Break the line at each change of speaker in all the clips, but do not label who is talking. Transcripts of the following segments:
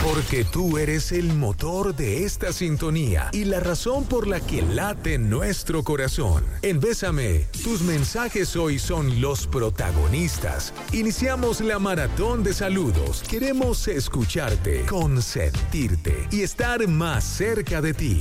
Porque tú eres el motor de esta sintonía y la razón por la que late nuestro corazón. En Bésame, tus mensajes hoy son los protagonistas. Iniciamos la maratón de saludos. Queremos escucharte, consentirte y estar más cerca de ti.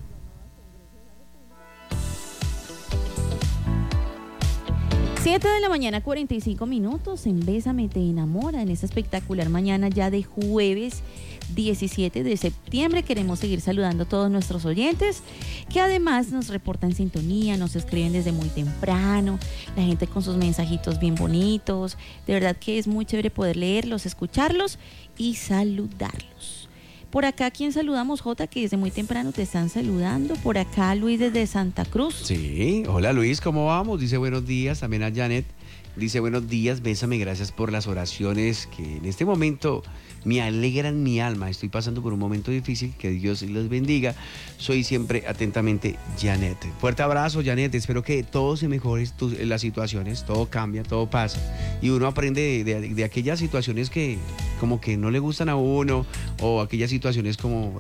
7:45 en Bésame te enamora, en esta espectacular mañana ya de jueves 17 de septiembre. Queremos seguir saludando a todos nuestros oyentes que además nos reportan sintonía, nos escriben desde muy temprano, la gente con sus mensajitos bien bonitos. De verdad que es muy chévere poder leerlos, escucharlos y saludarlos. Por acá, ¿quién saludamos, Jota? Que desde muy temprano te están saludando. Por acá, Luis desde Santa Cruz.
Sí, hola Luis, ¿cómo vamos? Dice buenos días, también a Janet. Dice buenos días, Bésame, gracias por las oraciones que en este momento me alegran mi alma. Estoy pasando por un momento difícil, que Dios los bendiga. Soy siempre atentamente Janet. Fuerte abrazo, Janet, espero que todo se mejore, las situaciones, todo cambia, todo pasa. Y uno aprende de aquellas situaciones que como que no le gustan a uno, o aquellas situaciones como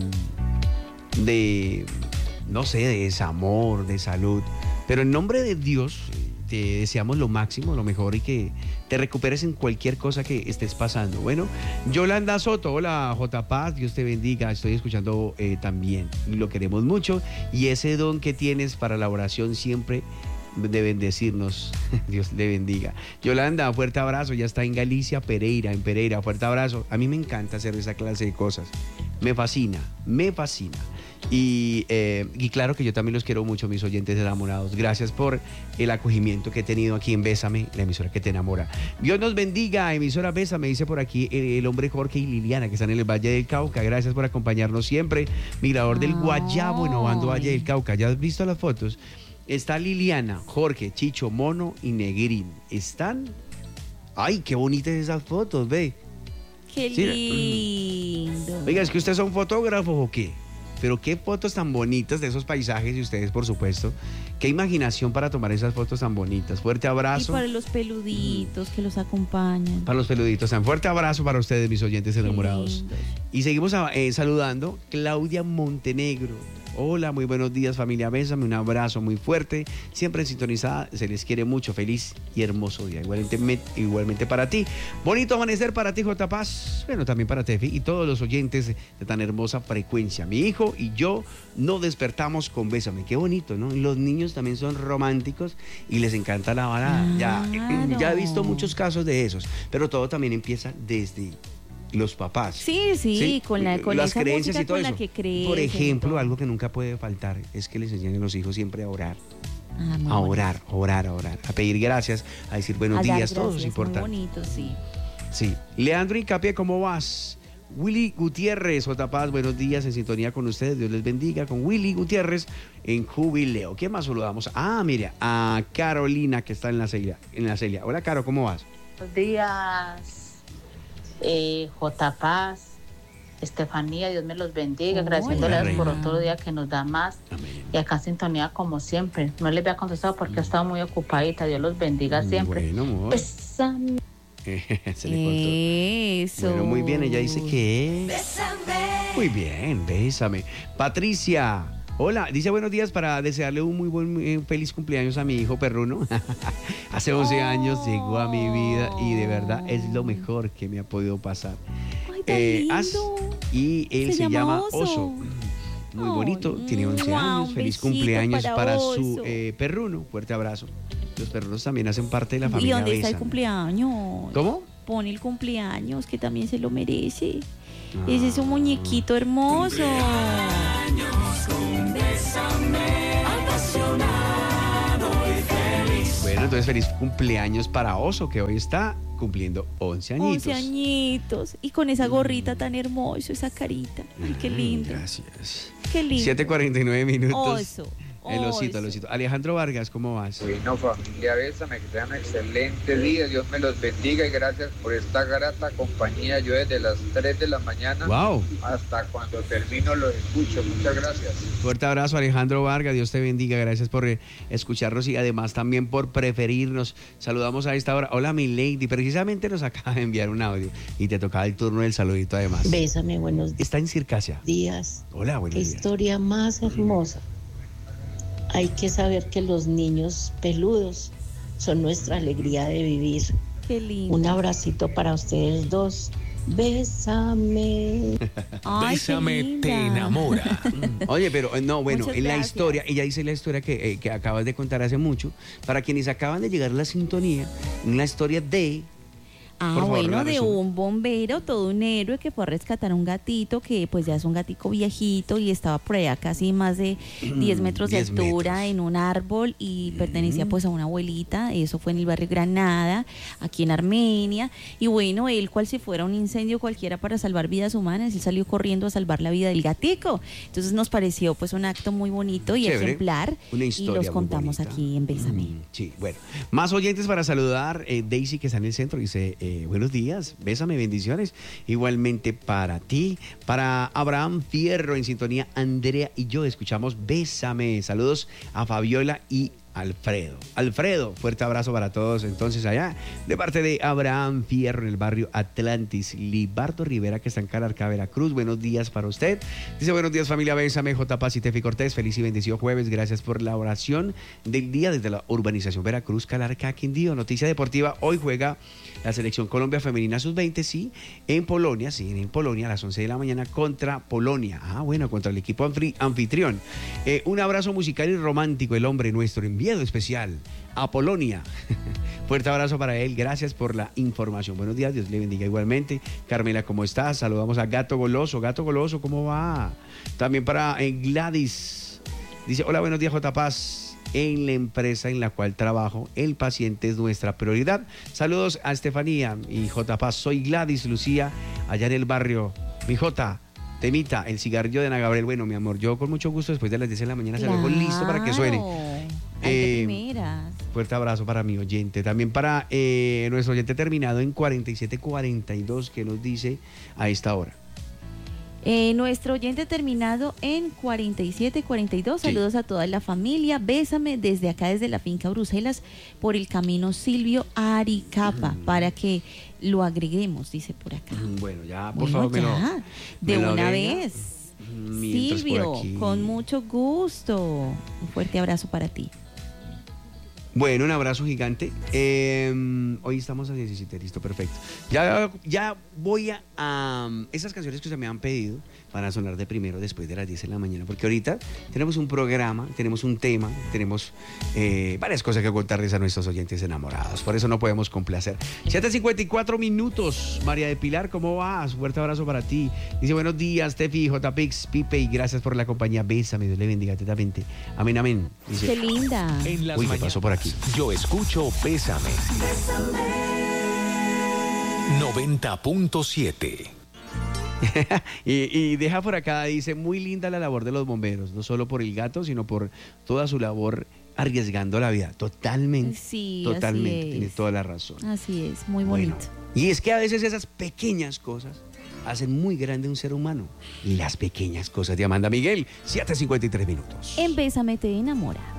no sé, de desamor, de salud. Pero en nombre de Dios te deseamos lo máximo, lo mejor, y que te recuperes en cualquier cosa que estés pasando. Bueno, Yolanda Soto, hola J. Paz, Dios te bendiga, estoy escuchando también, y lo queremos mucho, y ese don que tienes para la oración siempre de bendecirnos, Dios le bendiga. Yolanda, fuerte abrazo, ya está en Galicia, en Pereira, fuerte abrazo. A mí me encanta hacer esa clase de cosas, me fascina. Y claro que yo también los quiero mucho, mis oyentes enamorados. Gracias por el acogimiento que he tenido aquí en Bésame, la emisora que te enamora. Dios nos bendiga, emisora Bésame, dice por aquí el hombre Jorge y Liliana, que están en el Valle del Cauca. Gracias por acompañarnos siempre. Mirador del Guayabo, innovando Valle del Cauca. ¿Ya has visto las fotos? Está Liliana, Jorge, Chicho, Mono y Negrín. ¿Están? ¡Ay, qué bonitas esas fotos, ve!
¡Qué lindo!
Oiga, ¿es que ustedes son fotógrafos o qué? Pero qué fotos tan bonitas de esos paisajes, y ustedes, por supuesto. Qué imaginación para tomar esas fotos tan bonitas. Fuerte abrazo.
Y para los peluditos que los acompañan.
Para los peluditos. Tan fuerte abrazo para ustedes, mis oyentes enamorados. Y seguimos saludando. Claudia Montenegro. Hola, muy buenos días, familia Bésame. Un abrazo muy fuerte. Siempre sintonizada. Se les quiere mucho. Feliz y hermoso día. Igualmente para ti. Bonito amanecer para ti, J. Paz. Bueno, también para Tefi y todos los oyentes de tan hermosa frecuencia. Mi hijo y yo no despertamos con Bésame. Qué bonito, ¿no? Los niños también son románticos y les encanta la balada.
Claro.
Ya he visto muchos casos de esos. Pero todo también empieza desde los papás.
Sí, con las esa
creencias
música
y todo
con
eso.
la que creen.
Por ejemplo, algo que nunca puede faltar es que les enseñen a los hijos siempre a orar. A orar, a pedir gracias, a decir buenos días, todo es importante.
Muy bonito, sí.
Sí. Leandro Incapia, ¿cómo vas? Willy Gutiérrez, J. Paz, buenos días, en sintonía con ustedes, Dios les bendiga, con Willy Gutiérrez en Jubileo. ¿Quién más saludamos? Mira, a Carolina, que está en la Celia. Hola, Caro, ¿cómo vas?
Buenos días, J. Paz, Estefanía, Dios me los bendiga, agradeciéndoles por otro día que nos da más. Amén. Y acá en sintonía como siempre. No les había contestado porque he estado muy ocupadita, Dios los bendiga siempre.
Bueno, amor.
Bésame.
Se le
Eso.
Bueno, muy bien, ella dice que...
Bésame.
Muy bien, bésame. Patricia, hola, dice buenos días para desearle un muy feliz cumpleaños a mi hijo Perruno. Hace 11 años llegó a mi vida y de verdad es lo mejor que me ha podido pasar.
Ay, tan lindo.
Y él se llama Oso. Muy bonito, tiene 11 años. Feliz cumpleaños para su Perruno. Fuerte abrazo. Los perrunos también hacen parte de la familia.
¿Y dónde está el
Bésame.
cumpleaños?
¿Cómo?
Pone el cumpleaños, que también se lo merece. Ese es un muñequito hermoso.
Bueno, entonces feliz cumpleaños para Oso, que hoy está cumpliendo 11 añitos.
11 añitos. Y con esa gorrita tan hermosa, esa carita. Ay, qué lindo.
Gracias.
Qué lindo.
7:49 minutos.
Oso.
El
Oh,
osito, el
sí.
osito. Alejandro Vargas, ¿cómo vas?
Bueno, familia Bésame, que tengan un excelente día, Dios me los bendiga y gracias por esta grata compañía. Yo desde las 3 de la mañana
Wow.
hasta cuando termino los escucho. Muchas gracias.
Fuerte abrazo, Alejandro Vargas. Dios te bendiga. Gracias por escucharnos y además también por preferirnos. Saludamos a esta hora. Hola, mi lady. Precisamente nos acaba de enviar un audio y te tocaba el turno del saludito además.
Bésame, buenos
Está en Circasia.
días.
Hola,
Qué
buenos días.
historia más hermosa. Hay que saber que los niños peludos son nuestra alegría de vivir.
Qué lindo.
Un abracito para ustedes dos. Bésame.
Ay, qué
Bésame te
linda.
enamora.
Oye, pero no, bueno,
Muchas
en la
gracias.
historia, ella dice la historia que acabas de contar hace mucho. Para quienes acaban de llegar a la sintonía, una historia de...
Ah,
Por favor,
bueno,
la
de
resumen.
un bombero, todo un héroe que fue a rescatar a un gatito que pues ya es un gatico viejito y estaba por allá casi más de 10 metros de
10
altura
metros.
en un árbol y pertenecía pues a una abuelita. Eso fue en el barrio Granada, aquí en Armenia. Y bueno, él cual si fuera un incendio cualquiera para salvar vidas humanas, él salió corriendo a salvar la vida del gatico. Entonces nos pareció pues un acto muy bonito y
Chévere.
ejemplar.
Una
Y
historia
los
muy
contamos
bonita.
aquí en Bésame.
Sí, bueno. Más oyentes para saludar. Daisy, que está en el centro, dice, buenos días, bésame, bendiciones. Igualmente para ti, para Abraham Fierro en sintonía, Andrea y yo escuchamos Bésame. Saludos a Fabiola y Alfredo. Alfredo, fuerte abrazo para todos entonces allá, de parte de Abraham Fierro en el barrio Atlantis. Libardo Rivera, que está en Calarcá, Veracruz, buenos días para usted. Dice, buenos días familia Bésame, J. Paz y Tefi Cortés, feliz y bendecido jueves, gracias por la oración del día desde la urbanización Veracruz, Calarcá, Quindío. Noticia deportiva, hoy juega la selección Colombia femenina sub-20, sí, en Polonia a las 11 de la mañana contra Polonia. Ah, bueno, contra el equipo anfitrión. Un abrazo musical y romántico, el hombre nuestro, enviado especial a Polonia. Fuerte abrazo para él, gracias por la información. Buenos días, Dios le bendiga igualmente. Carmela, ¿cómo estás? Saludamos a Gato Goloso. Gato Goloso, ¿cómo va? También para Gladys. Dice, hola, buenos días, J. Paz. En la empresa en la cual trabajo, el paciente es nuestra prioridad. Saludos a Estefanía y J. Paz. Soy Gladys Lucía, allá en el barrio. Mi J, temita, el cigarrillo de Ana Gabriel. Bueno, mi amor, yo con mucho gusto después de las 10 de la mañana se lo dejo listo para que suene.
Ay, de primeras.
Fuerte abrazo para mi oyente. También para nuestro oyente terminado en 4742, que nos dice a esta hora.
Nuestro oyente terminado en 4742.
Sí.
Saludos a toda la familia. Bésame desde acá, desde la finca Bruselas, por el camino Silvio Aricapa, para que lo agreguemos, dice por acá.
Bueno, ya, por
Bueno,
favor, me
ya,
me
de
lo
una
agrega.
vez.
Mientras por
Silvio,
aquí.
con mucho gusto. Un fuerte abrazo para ti.
Bueno, un abrazo gigante. Hoy estamos a 17, listo, perfecto. Ya voy a esas canciones que se me han pedido van a sonar de primero después de las 10 de la mañana, porque ahorita tenemos un programa, tenemos un tema, tenemos varias cosas que contarles a nuestros oyentes enamorados. Por eso no podemos complacer. 7:54 minutos. María de Pilar, ¿cómo vas? Fuerte abrazo para ti. Dice, buenos días, Tefi, JPix, Pipe, y gracias por la compañía. Bésame, Dios le bendiga atentamente. Amén, amén. Dice,
Qué linda.
En las
uy, ¿qué
mañanas,
pasó por aquí?
yo escucho Bésame. 90.7.
y deja por acá, dice, muy linda la labor de los bomberos, no solo por el gato, sino por toda su labor arriesgando la vida. Totalmente,
Sí,
totalmente,
así
tiene
es.
toda la razón.
Así es, muy
Bueno,
bonito.
y es que a veces esas pequeñas cosas hacen muy grande un ser humano. Las pequeñas cosas de Amanda Miguel, 7:53 minutos.
En Bésame te enamora.